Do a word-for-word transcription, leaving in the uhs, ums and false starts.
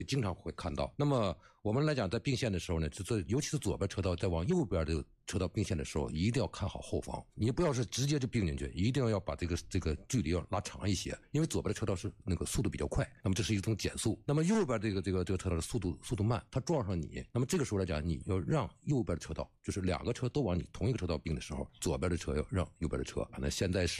经常会看到。那么我们来讲，在并线的时候呢，就尤其是左边车道在往右边的车道并线的时候，一定要看好后方，你不要是直接就并进去，一定要把这个这个距离要拉长一些，因为左边的车道是那个速度比较快，那么这是一种减速。那么右边这个这个这个车道的速度速度慢，它撞上你，那么这个时候来讲，你要让右边的车道，就是两个车都往你同一个车道并的时候，左边的车要让右边的车。那现在是